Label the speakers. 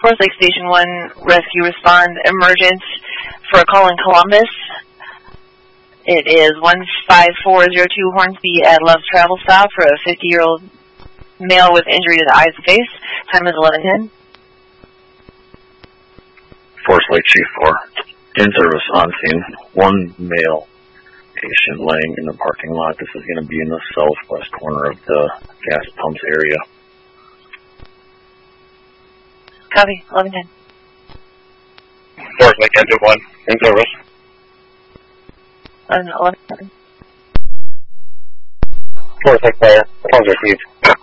Speaker 1: Forest Lake Station 1, rescue respond emergent for a call in Columbus. It is 15402 Hornsby at Love's Travel Stop for a 50-year-old male with injury to the eyes and face. Time is 11:10.
Speaker 2: Forest Lake Chief 4. In service on scene. One male patient laying in the parking lot. This is going to be in the southwest corner of the gas pumps area.
Speaker 1: Copy. 11:10.
Speaker 3: Forest Lake Engine 1. In service.
Speaker 1: 11:10.
Speaker 3: Forest Lake Fire. Calls received.